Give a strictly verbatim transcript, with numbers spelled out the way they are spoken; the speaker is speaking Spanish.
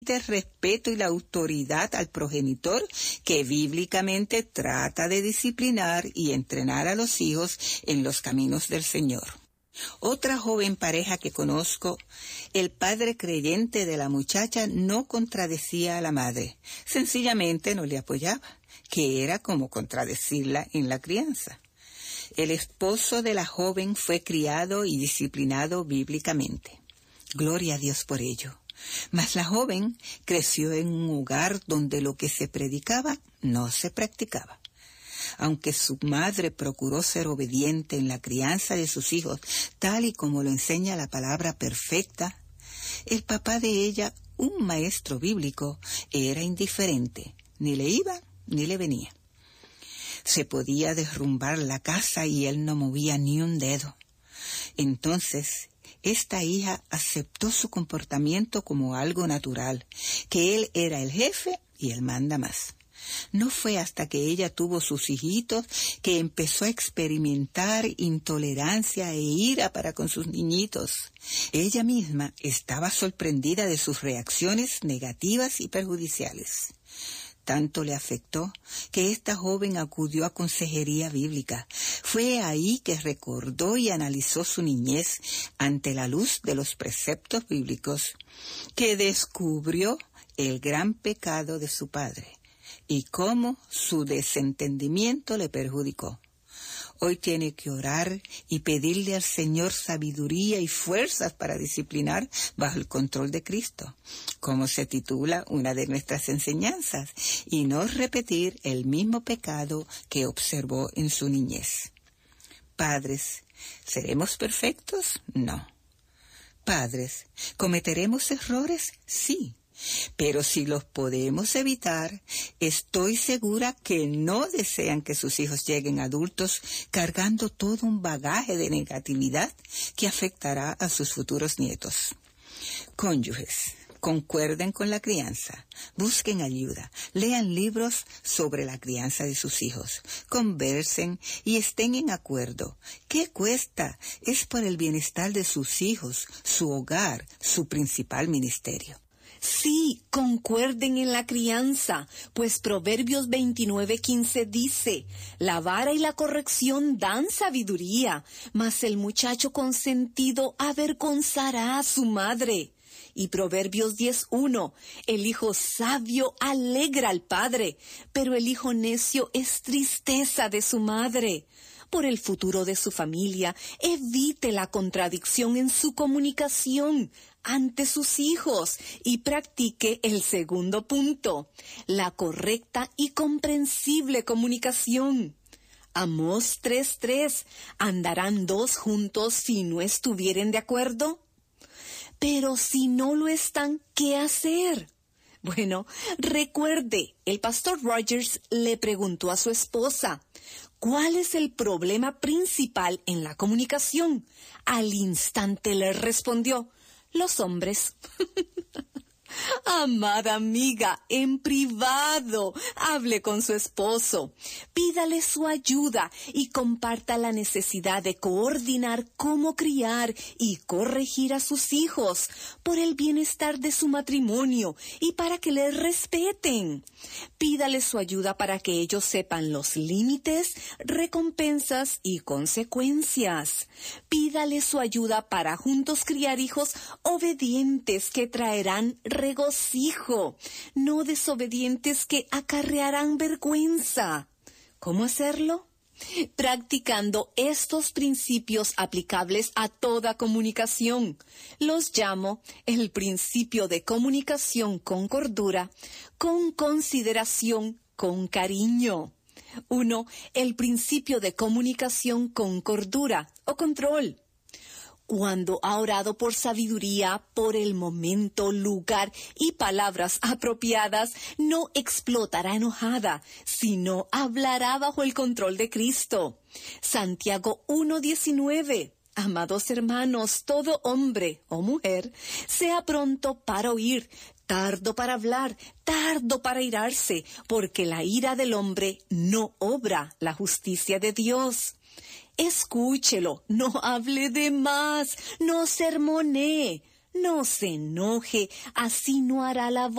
el respeto y la autoridad al progenitor que bíblicamente trata de disciplinar y entrenar a los hijos en los caminos del Señor. Otra joven pareja que conozco, el padre creyente de la muchacha no contradecía a la madre, sencillamente no le apoyaba, que era como contradecirla en la crianza. El esposo de la joven fue criado y disciplinado bíblicamente. Gloria a Dios por ello. Mas la joven creció en un hogar donde lo que se predicaba no se practicaba. Aunque su madre procuró ser obediente en la crianza de sus hijos, tal y como lo enseña la palabra perfecta, el papá de ella, un maestro bíblico, era indiferente, ni le iba ni le venía. Se podía derrumbar la casa y él no movía ni un dedo. Entonces, esta hija aceptó su comportamiento como algo natural, que él era el jefe y él manda más. No fue hasta que ella tuvo sus hijitos que empezó a experimentar intolerancia e ira para con sus niñitos. Ella misma estaba sorprendida de sus reacciones negativas y perjudiciales. Tanto le afectó que esta joven acudió a consejería bíblica. Fue ahí que recordó y analizó su niñez ante la luz de los preceptos bíblicos, que descubrió el gran pecado de su padre y cómo su desentendimiento le perjudicó. Hoy tiene que orar y pedirle al Señor sabiduría y fuerzas para disciplinar bajo el control de Cristo, como se titula una de nuestras enseñanzas, y no repetir el mismo pecado que observó en su niñez. Padres, ¿seremos perfectos? No. Padres, ¿cometeremos errores? Sí. Pero si los podemos evitar, estoy segura que no desean que sus hijos lleguen adultos cargando todo un bagaje de negatividad que afectará a sus futuros nietos. Cónyuges, concuerden con la crianza, busquen ayuda, lean libros sobre la crianza de sus hijos, conversen y estén en acuerdo. ¿Qué cuesta? Es por el bienestar de sus hijos, su hogar, su principal ministerio. Sí, concuerden en la crianza, pues Proverbios veintinueve quince dice, la vara y la corrección dan sabiduría, mas el muchacho consentido avergonzará a su madre. Y Proverbios diez uno, el hijo sabio alegra al padre, pero el hijo necio es tristeza de su madre. Por el futuro de su familia, evite la contradicción en su comunicación ante sus hijos y practique el segundo punto, la correcta y comprensible comunicación. Amós tres tres, ¿andarán dos juntos si no estuvieren de acuerdo? Pero si no lo están, ¿qué hacer? Bueno, recuerde, el pastor Rogers le preguntó a su esposa, ¿cuál es el problema principal en la comunicación? Al instante le respondió, los hombres. Amada amiga, en privado, hable con su esposo, pídale su ayuda y comparta la necesidad de coordinar cómo criar y corregir a sus hijos por el bienestar de su matrimonio y para que le respeten. Pídale su ayuda para que ellos sepan los límites, recompensas y consecuencias. Pídale su ayuda para juntos criar hijos obedientes que traerán regocijo, no desobedientes que acarrearán vergüenza. ¿Cómo hacerlo? Practicando estos principios aplicables a toda comunicación. Los llamo el principio de comunicación con cordura, con consideración, con cariño. Uno, el principio de comunicación con cordura o control. Cuando ha orado por sabiduría, por el momento, lugar y palabras apropiadas, no explotará enojada, sino hablará bajo el control de Cristo. Santiago uno diecinueve. Amados hermanos, todo hombre o mujer, sea pronto para oír, tardo para hablar, tardo para irarse, porque la ira del hombre no obra la justicia de Dios. Escúchelo, no hable de más, no sermonee, No se enoje, así no hará la